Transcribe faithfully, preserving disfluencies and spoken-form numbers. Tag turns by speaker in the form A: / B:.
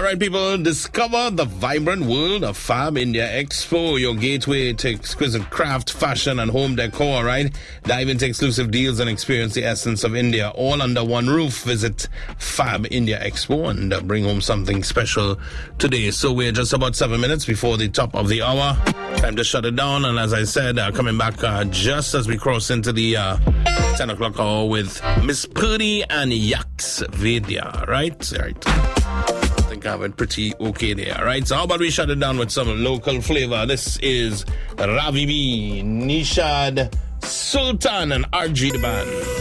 A: right, people, discover the vibrant world of Fab India Expo, your gateway to exquisite craft, fashion, and home decor, right? Dive into exclusive deals and experience the essence of India all under one roof. Visit Fab India Expo and uh, bring home something special today. So we're just about seven minutes before the top of the hour. Time to shut it down. And as I said, uh, coming back uh, just as we cross into the uh, ten o'clock hour with Miss Purdy and Yax Vidya, right? Right. I think I have it pretty okay there, right? So how about we shut it down with some local flavor? This is Ravi B, Nishad, Sultan, and R G the band.